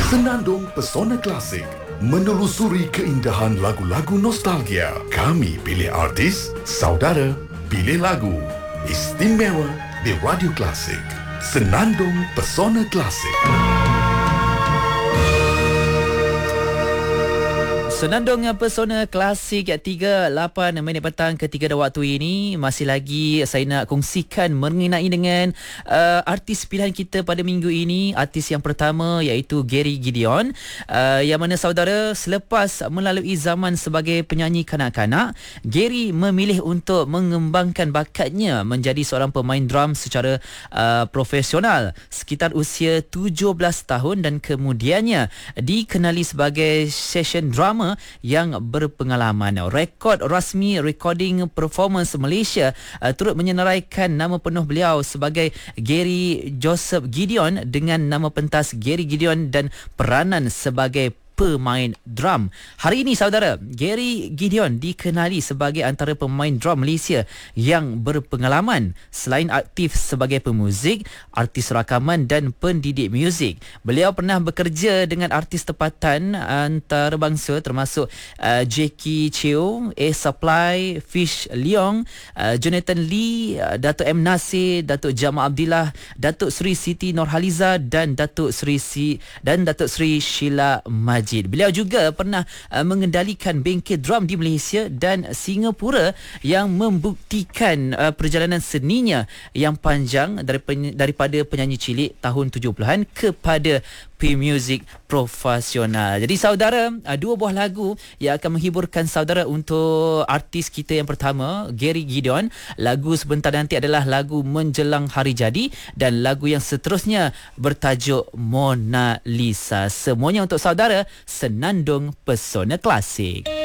Senandung Pesona Klasik, menelusuri keindahan lagu-lagu nostalgia. Kami pilih artis, saudara pilih lagu. Istimewa di Radio Klasik. Senandung Pesona Klasik. Senandung Pesona Klasik 3:08 petang ketika dah waktu ini. Masih lagi saya nak kongsikan mengenai dengan artis pilihan kita pada minggu ini. Artis yang pertama iaitu Gary Gideon, yang mana saudara, selepas melalui zaman sebagai penyanyi kanak-kanak, Gary memilih untuk mengembangkan bakatnya menjadi seorang pemain drum secara profesional sekitar usia 17 tahun dan kemudiannya dikenali sebagai session drummer yang berpengalaman. Rekod rasmi Recording Performance Malaysia turut menyenaraikan nama penuh beliau sebagai Gary Joseph Gideon dengan nama pentas Gary Gideon dan peranan sebagai pemain drum. Hari ini saudara, Gary Gideon dikenali sebagai antara pemain drum Malaysia yang berpengalaman. Selain aktif sebagai pemuzik, artis rakaman dan pendidik muzik, beliau pernah bekerja dengan artis tempatan antarabangsa termasuk Jackie Chew, A Supply, Fish Leong, Jonathan Lee, Datuk M. Nasir, Datuk Jamal Abdillah, Datuk Seri Siti Nurhaliza dan Datuk Seri Sheila Majid. Beliau juga pernah mengendalikan bengkel drum di Malaysia dan Singapura yang membuktikan perjalanan seninya yang panjang daripada penyanyi cilik tahun 70-an kepada pemuzik profesional. Jadi saudara, dua buah lagu yang akan menghiburkan saudara untuk artis kita yang pertama, Gary Gideon. Lagu sebentar nanti adalah lagu Menjelang Hari Jadi dan lagu yang seterusnya bertajuk Mona Lisa. Semuanya untuk saudara, Senandung Pesona Klasik.